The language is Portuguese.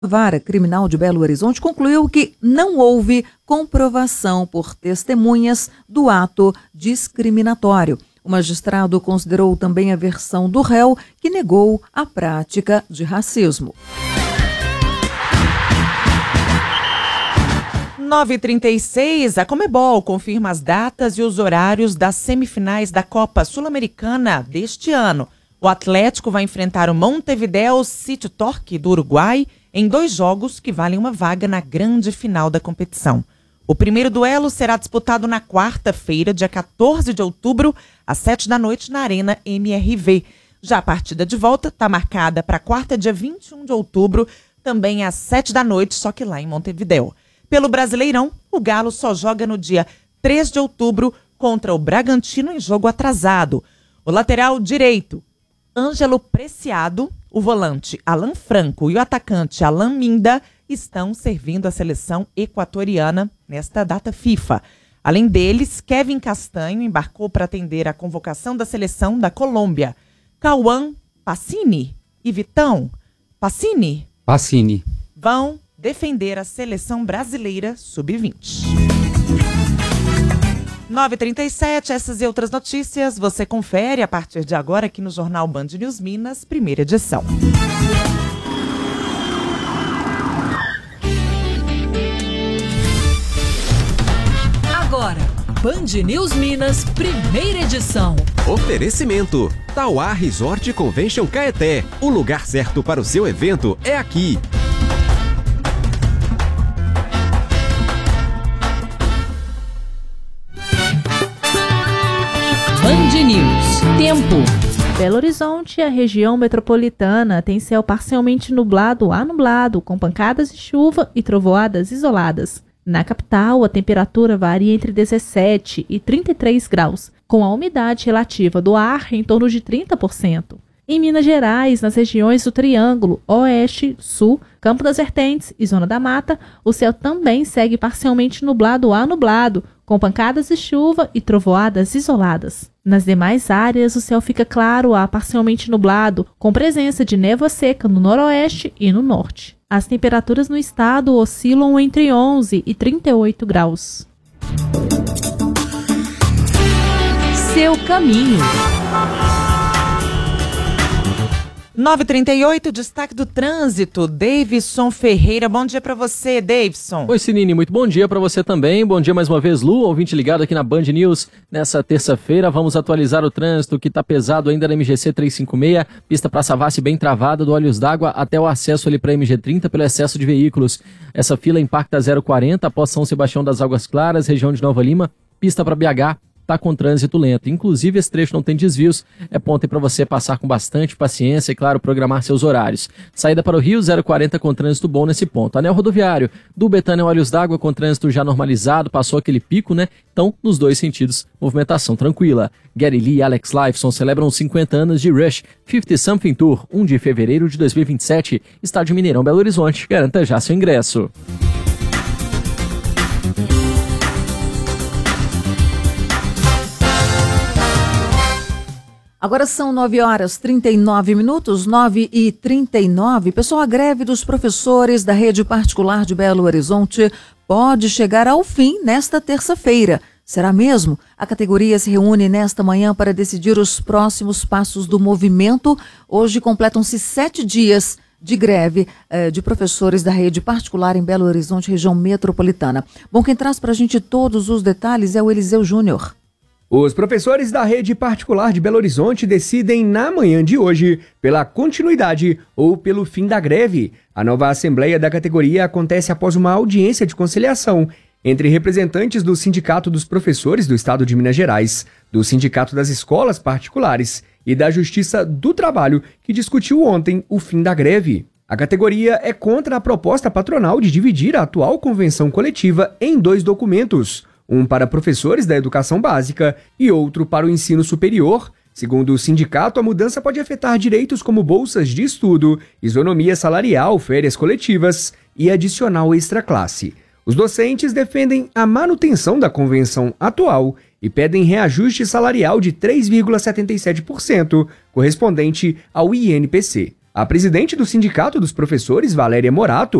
A Vara Criminal de Belo Horizonte concluiu que não houve comprovação por testemunhas do ato discriminatório. O magistrado considerou também a versão do réu, que negou a prática de racismo. 9h36, a Conmebol confirma as datas e os horários das semifinais da Copa Sul-Americana deste ano. O Atlético vai enfrentar o Montevideo City Torque do Uruguai em 2 jogos que valem uma vaga na grande final da competição. O primeiro duelo será disputado na quarta-feira, dia 14 de outubro, às 7 da noite, na Arena MRV. Já a partida de volta está marcada para quarta, dia 21 de outubro, também às 7 da noite, só que lá em Montevideo. Pelo Brasileirão, o Galo só joga no dia 3 de outubro contra o Bragantino em jogo atrasado. O lateral direito, Ângelo Preciado, o volante Alan Franco e o atacante Alan Minda estão servindo a seleção equatoriana nesta data FIFA. Além deles, Kevin Castanho embarcou para atender a convocação da seleção da Colômbia. Cauã Pacini e Vitão Pacini vão defender a seleção brasileira sub-20. 9h37, essas e outras notícias você confere a partir de agora aqui no Jornal Band News Minas, primeira edição. Agora, Band News Minas, primeira edição. Oferecimento: Tauá Resort Convention Caeté. O lugar certo para o seu evento é aqui. Band News. Tempo. Belo Horizonte e a região metropolitana tem céu parcialmente nublado a nublado, com pancadas de chuva e trovoadas isoladas. Na capital, a temperatura varia entre 17 e 33 graus, com a umidade relativa do ar em torno de 30%. Em Minas Gerais, nas regiões do Triângulo, Oeste, Sul, Campo das Vertentes e Zona da Mata, o céu também segue parcialmente nublado a nublado, com pancadas de chuva e trovoadas isoladas. Nas demais áreas, o céu fica claro a parcialmente nublado, com presença de névoa seca no noroeste e no norte. As temperaturas no estado oscilam entre 11 e 38 graus. Seu caminho. 9h38, destaque do trânsito, Davidson Ferreira. Bom dia para você, Davidson. Oi, Sinini, muito bom dia para você também. Bom dia mais uma vez, Lu, ouvinte ligado aqui na Band News. Nessa terça-feira, vamos atualizar o trânsito que está pesado ainda na MGC 356, pista para Savassi bem travada, do Olhos d'Água até o acesso ali para a MG30 pelo excesso de veículos. Essa fila impacta 040 após São Sebastião das Águas Claras, região de Nova Lima, pista para BH. Está com trânsito lento. Inclusive, esse trecho não tem desvios. É ponto para você passar com bastante paciência e, claro, programar seus horários. Saída para o Rio, 040 com trânsito bom nesse ponto. Anel rodoviário do Betânia Olhos d'Água com trânsito já normalizado. Passou aquele pico, né? Então, nos dois sentidos, movimentação tranquila. Gary Lee e Alex Lifeson celebram 50 anos de Rush 50 Something Tour, 1 de fevereiro de 2027. Estádio Mineirão, Belo Horizonte. Garanta já seu ingresso. Agora são 9h39, 9h39. Pessoal, a greve dos professores da rede particular de Belo Horizonte pode chegar ao fim nesta terça-feira. Será mesmo? A categoria se reúne nesta manhã para decidir os próximos passos do movimento. Hoje completam-se 7 dias de greve de professores da rede particular em Belo Horizonte, região metropolitana. Bom, quem traz para a gente todos os detalhes é o Eliseu Júnior. Os professores da rede particular de Belo Horizonte decidem na manhã de hoje pela continuidade ou pelo fim da greve. A nova assembleia da categoria acontece após uma audiência de conciliação entre representantes do Sindicato dos Professores do Estado de Minas Gerais, do Sindicato das Escolas Particulares e da Justiça do Trabalho, que discutiu ontem o fim da greve. A categoria é contra a proposta patronal de dividir a atual convenção coletiva em 2 documentos, um para professores da educação básica e outro para o ensino superior. Segundo o sindicato, a mudança pode afetar direitos como bolsas de estudo, isonomia salarial, férias coletivas e adicional extraclasse. Os docentes defendem a manutenção da convenção atual e pedem reajuste salarial de 3,77%, correspondente ao INPC. A presidente do Sindicato dos Professores, Valéria Morato,